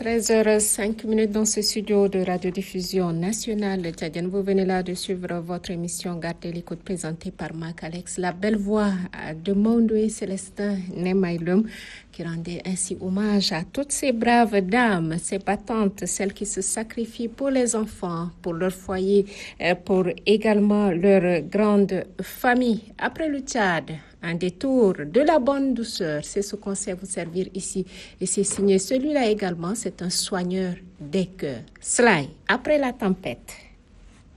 13h05 dans ce studio de radiodiffusion nationale tchadienne. Vous venez là de suivre votre émission Gardez l'écoute présentée par Mac Alex, la belle voix de Mondoué Célestin Nemaïlum, qui rendait ainsi hommage à toutes ces braves dames, ces battantes, celles qui se sacrifient pour les enfants, pour leur foyer, pour également leur grande famille. Après le Tchad, un détour de la bonne douceur, c'est ce qu'on sait vous servir ici. Et c'est signé celui-là également, c'est un soigneur des cœurs. Sly, après la tempête.